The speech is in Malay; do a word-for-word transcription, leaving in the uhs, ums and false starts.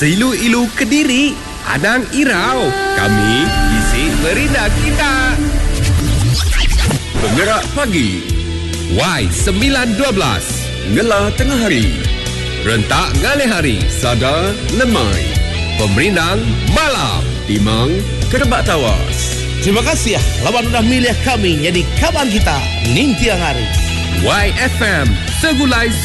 Seilu-ilu Kediri, Anang Irau. Kami isi merinda kita. Penggerak pagi Y sembilan dua belas, Ngelah tengah hari, rentak ngalih hari, Sada lemai, Pemerindang malam, Timang Kerebak Tawas. Terima kasih ya lawan udah milih kami jadi kawan kita Ning Tiang Hari. Y F M Segulai